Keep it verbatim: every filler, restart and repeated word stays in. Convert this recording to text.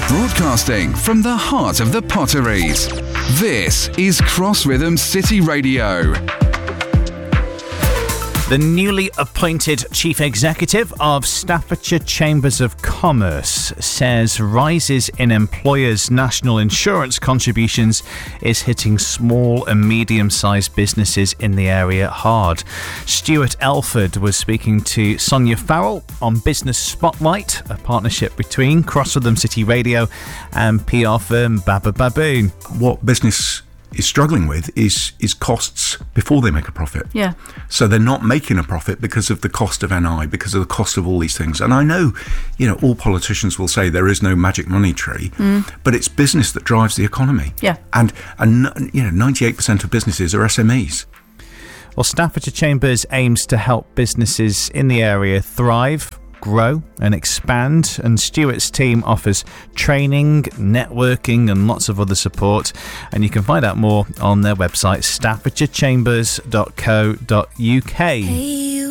Broadcasting from the heart of the Potteries. This is Cross Rhythm City Radio. The newly appointed Chief Executive of Staffordshire Chambers of Commerce says rises in employers' national insurance contributions is hitting small and medium-sized businesses in the area hard. Stuart Elford was speaking to Sonia Farrell on Business Spotlight, a partnership between Cross Rhythm City Radio and P R firm Baba Baboon. What business is struggling with is is costs before they make a profit. Yeah. So they're not making a profit because of the cost of N I, because of the cost of all these things. And I know, you know, all politicians will say there is no magic money tree, mm. but it's business that drives the economy. Yeah. And, and you know, ninety-eight percent of businesses are S M Es. Well, Staffordshire Chambers aims to help businesses in the area thrive, grow and expand, and Stuart's team offers training, networking and lots of other support, and you can find out more on their website staffordshire chambers dot co dot uk. Hey,